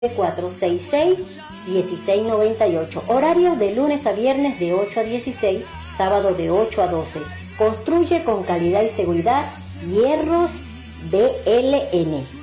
466-1698. Horario de lunes a viernes de 8 a 16, sábado de 8 a 12. Construye con calidad y seguridad Hierros BLN.